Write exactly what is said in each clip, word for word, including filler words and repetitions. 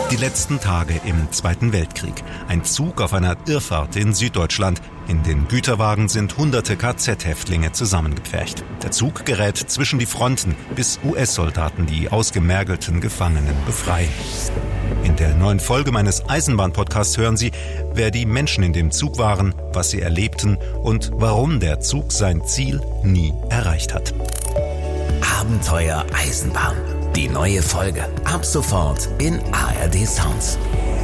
Die letzten Tage im Zweiten Weltkrieg. Ein Zug auf einer Irrfahrt in Süddeutschland. In den Güterwagen sind hunderte K Z-Häftlinge zusammengepfercht. Der Zug gerät zwischen die Fronten, bis U S-Soldaten die ausgemergelten Gefangenen befreien. In der neuen Folge meines Eisenbahn-Podcasts hören Sie, wer die Menschen in dem Zug waren, was sie erlebten und warum der Zug sein Ziel nie erreicht hat. Abenteuer Eisenbahn. Die neue Folge. Ab sofort in A R D Sounds.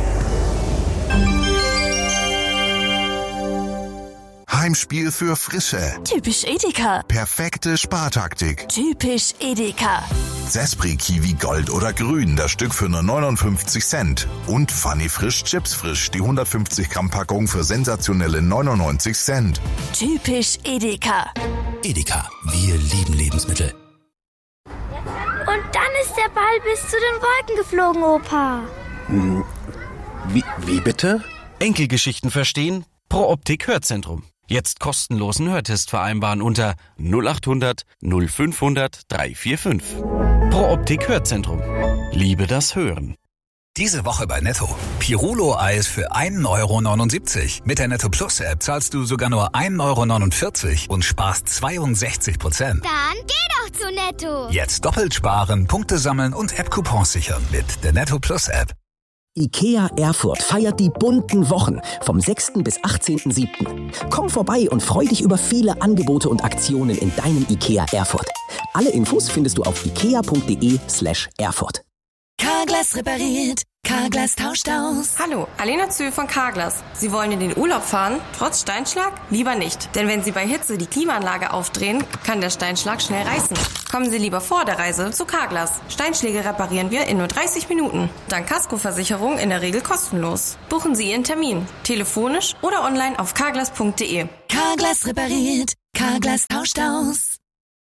Heimspiel für Frische. Typisch Edeka. Perfekte Spartaktik. Typisch Edeka. Zespri Kiwi Gold oder Grün, das Stück für nur neunundfünfzig Cent. Und Funny Frisch Chips Frisch, die hundertfünfzig Gramm Packung für sensationelle neunundneunzig Cent. Typisch Edeka. Edeka, wir lieben Lebensmittel. Und dann ist der Ball bis zu den Wolken geflogen, Opa. Hm, wie, wie bitte? Enkelgeschichten verstehen? Pro Optik Hörzentrum. Jetzt kostenlosen Hörtest vereinbaren unter null acht hundert null fünfhundert dreihundertfünfundvierzig. Pro Optik Hörzentrum. Liebe das Hören. Diese Woche bei Netto. Pirulo-Eis für ein Euro neunundsiebzig. Mit der Netto Plus App zahlst du sogar nur ein Euro neunundvierzig und sparst zweiundsechzig Prozent. Dann geh doch zu Netto. Jetzt doppelt sparen, Punkte sammeln und App-Coupons sichern mit der Netto Plus App. IKEA Erfurt feiert die bunten Wochen vom sechsten bis achtzehnten siebten Komm vorbei und freu dich über viele Angebote und Aktionen in deinem IKEA Erfurt. Alle Infos findest du auf ikea.de slash Erfurt. Carglass repariert, Carglass tauscht aus. Hallo, Alena Zühl von Carglass. Sie wollen in den Urlaub fahren, trotz Steinschlag? Lieber nicht. Denn wenn Sie bei Hitze die Klimaanlage aufdrehen, kann der Steinschlag schnell reißen. Kommen Sie lieber vor der Reise zu Carglass. Steinschläge reparieren wir in nur dreißig Minuten. Dank Kaskoversicherung in der Regel kostenlos. Buchen Sie Ihren Termin, telefonisch oder online auf carglass punkt de. Carglass repariert, Carglass tauscht aus.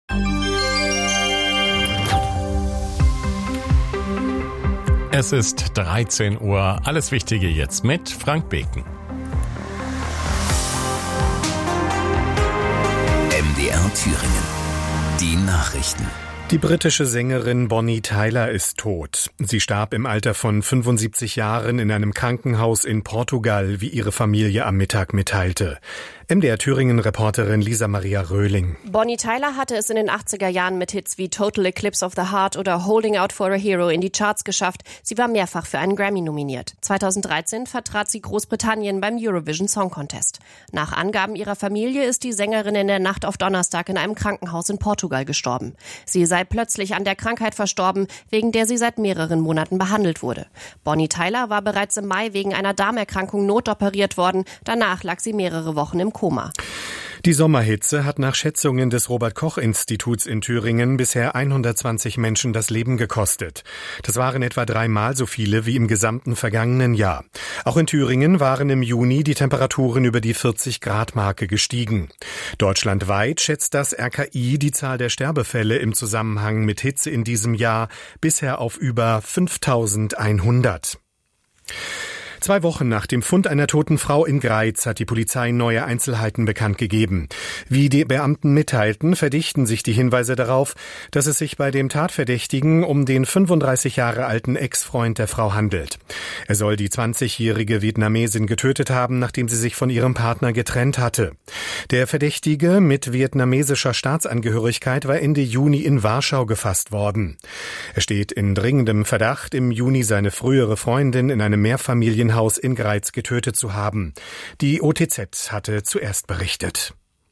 Es ist dreizehn Uhr. Alles Wichtige jetzt mit Frank Beken. M D R Thüringen. Die Nachrichten. Die britische Sängerin Bonnie Tyler ist tot. Sie starb im Alter von fünfundsiebzig Jahren in einem Krankenhaus in Portugal, wie ihre Familie am Mittag mitteilte. M D R Thüringen-Reporterin Lisa Maria Röhling. Bonnie Tyler hatte es in den achtziger Jahren mit Hits wie Total Eclipse of the Heart oder Holding Out for a Hero in die Charts geschafft. Sie war mehrfach für einen Grammy nominiert. zweitausenddreizehn vertrat sie Großbritannien beim Eurovision Song Contest. Nach Angaben ihrer Familie ist die Sängerin in der Nacht auf Donnerstag in einem Krankenhaus in Portugal gestorben. Sie sei plötzlich an der Krankheit verstorben, wegen der sie seit mehreren Monaten behandelt wurde. Bonnie Tyler war bereits im Mai wegen einer Darmerkrankung notoperiert worden. Danach lag sie mehrere Wochen im Koma. Die Sommerhitze hat nach Schätzungen des Robert-Koch-Instituts in Thüringen bisher hundertzwanzig Menschen das Leben gekostet. Das waren etwa dreimal so viele wie im gesamten vergangenen Jahr. Auch in Thüringen waren im Juni die Temperaturen über die vierzig-Grad-Marke gestiegen. Deutschlandweit schätzt das R K I die Zahl der Sterbefälle im Zusammenhang mit Hitze in diesem Jahr bisher auf über fünftausendeinhundert. Zwei Wochen nach dem Fund einer toten Frau in Greiz hat die Polizei neue Einzelheiten bekannt gegeben. Wie die Beamten mitteilten, verdichten sich die Hinweise darauf, dass es sich bei dem Tatverdächtigen um den fünfunddreißig Jahre alten Ex-Freund der Frau handelt. Er soll die zwanzigjährige Vietnamesin getötet haben, nachdem sie sich von ihrem Partner getrennt hatte. Der Verdächtige mit vietnamesischer Staatsangehörigkeit war Ende Juni in Warschau gefasst worden. Er steht in dringendem Verdacht, im Juni seine frühere Freundin in einem Mehrfamilien Haus in Greiz getötet zu haben. Die O T Z hatte zuerst berichtet.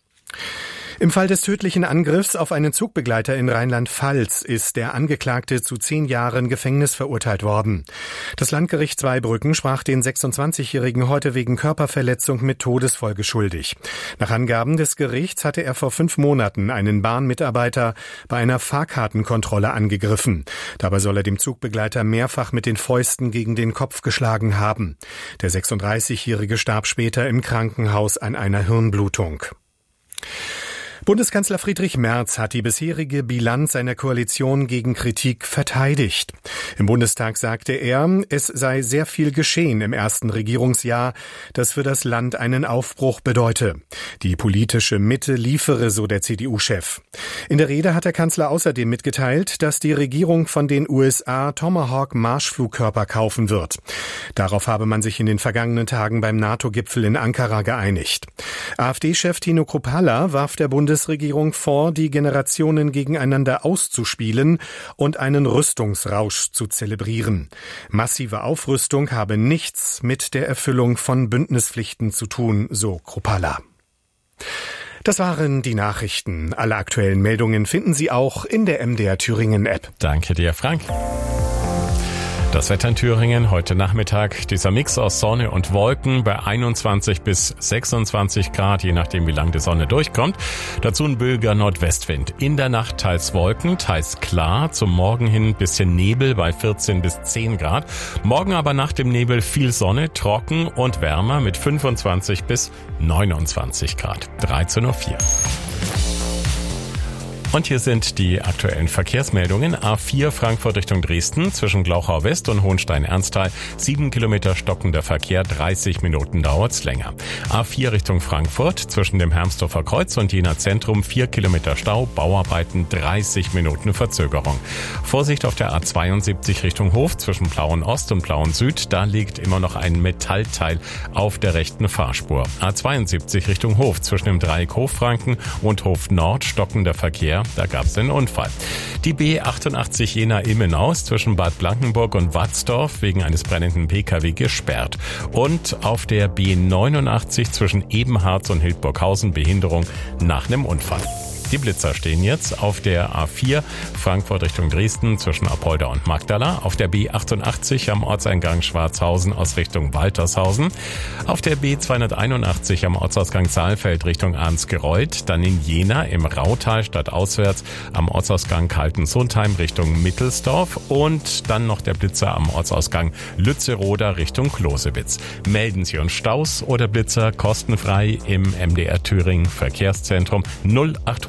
Im Fall des tödlichen Angriffs auf einen Zugbegleiter in Rheinland-Pfalz ist der Angeklagte zu zehn Jahren Gefängnis verurteilt worden. Das Landgericht Zweibrücken sprach den sechsundzwanzigjährigen heute wegen Körperverletzung mit Todesfolge schuldig. Nach Angaben des Gerichts hatte er vor fünf Monaten einen Bahnmitarbeiter bei einer Fahrkartenkontrolle angegriffen. Dabei soll er dem Zugbegleiter mehrfach mit den Fäusten gegen den Kopf geschlagen haben. Der sechsunddreißigjährige starb später im Krankenhaus an einer Hirnblutung. Bundeskanzler Friedrich Merz hat die bisherige Bilanz seiner Koalition gegen Kritik verteidigt. Im Bundestag sagte er, es sei sehr viel geschehen im ersten Regierungsjahr, das für das Land einen Aufbruch bedeute. Die politische Mitte liefere, so der C D U-Chef. In der Rede hat der Kanzler außerdem mitgeteilt, dass die Regierung von den U S A Tomahawk-Marschflugkörper kaufen wird. Darauf habe man sich in den vergangenen Tagen beim NATO-Gipfel in Ankara geeinigt. AfD-Chef Tino Kruppalla warf der Bundesregierung vor, die Generationen gegeneinander auszuspielen und einen Rüstungsrausch zu zelebrieren. Massive Aufrüstung habe nichts mit der Erfüllung von Bündnispflichten zu tun, so Kruppalla. Das waren die Nachrichten. Alle aktuellen Meldungen finden Sie auch in der M D R Thüringen App. Danke dir, Frank. Das Wetter in Thüringen heute Nachmittag, dieser Mix aus Sonne und Wolken bei einundzwanzig bis sechsundzwanzig Grad, je nachdem wie lang die Sonne durchkommt. Dazu ein böiger Nordwestwind. In der Nacht teils Wolken, teils klar. Zum Morgen hin ein bisschen Nebel bei vierzehn bis zehn Grad. Morgen aber nach dem Nebel viel Sonne, trocken und wärmer mit fünfundzwanzig bis neunundzwanzig Grad. dreizehn Uhr vier. Und hier sind die aktuellen Verkehrsmeldungen. A vier Frankfurt Richtung Dresden zwischen Glauchau West und Hohenstein-Ernsthal. Sieben Kilometer stockender Verkehr, dreißig Minuten dauert's länger. A vier Richtung Frankfurt zwischen dem Hermsdorfer Kreuz und Jena Zentrum. Vier Kilometer Stau, Bauarbeiten, dreißig Minuten Verzögerung. Vorsicht auf der A zweiundsiebzig Richtung Hof zwischen Plauen Ost und Plauen Süd. Da liegt immer noch ein Metallteil auf der rechten Fahrspur. A zweiundsiebzig Richtung Hof zwischen dem Dreieck Hochfranken und Hof Nord stockender Verkehr. Da gab es einen Unfall. Die B achtundachtzig Jena-Immenau zwischen Bad Blankenburg und Watzdorf wegen eines brennenden P K W gesperrt. Und auf der B neunundachtzig zwischen Ebenharz und Hildburghausen Behinderung nach einem Unfall. Die Blitzer stehen jetzt auf der A vier Frankfurt Richtung Dresden zwischen Apolda und Magdala, auf der B achtundachtzig am Ortseingang Schwarzhausen aus Richtung Waltershausen, auf der B zweihunderteinundachtzig am Ortsausgang Saalfeld Richtung Arnsgereuth, dann in Jena im Rautal stadtauswärts am Ortsausgang Kaltensundheim Richtung Mittelsdorf und dann noch der Blitzer am Ortsausgang Lützeroda Richtung Klosewitz. Melden Sie uns Staus oder Blitzer kostenfrei im M D R Thüringen Verkehrszentrum null acht